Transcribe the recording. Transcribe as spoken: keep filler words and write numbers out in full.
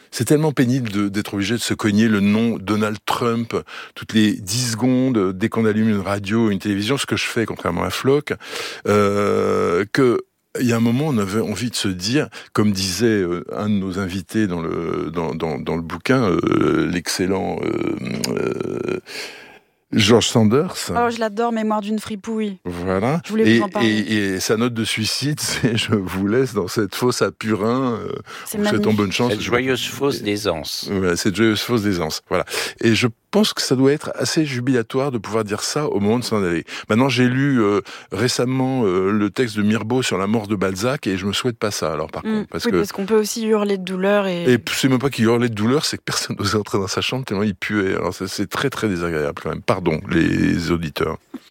c'est tellement pénible de, d'être obligé de se cogner le nom Donald Trump toutes les dix secondes dès qu'on allume une radio, une télévision, ce que je fais contrairement à Floch, euh, que il y a un moment, on avait envie de se dire, comme disait euh, un de nos invités dans le dans dans, dans le bouquin, euh, l'excellent euh, euh, George Sanders. Oh, je l'adore, Mémoire d'une fripouille. Voilà. Je voulais et, vous en parler. Et, et sa note de suicide, c'est « Je vous laisse dans cette fosse à purin. Euh, c'est vous souhaitons bonne chance. » Cette joyeuse fosse d'aisance. Voilà, cette joyeuse fosse d'aisance. Voilà. Et je pense que ça doit être assez jubilatoire de pouvoir dire ça au moment de s'en aller. Maintenant, j'ai lu euh, récemment euh, le texte de Mirbeau sur la mort de Balzac et je me souhaite pas ça. Alors par mmh, contre, parce oui, que parce qu'on peut aussi hurler de douleur et. Et c'est même pas qu'il hurlait de douleur, c'est que personne n'osait entrer dans sa chambre tellement il puait. Alors c'est, c'est très très désagréable quand même. Pardon, les auditeurs.